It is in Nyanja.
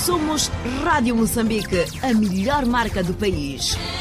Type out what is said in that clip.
Somos Rádio Moçambique, a melhor marca do país.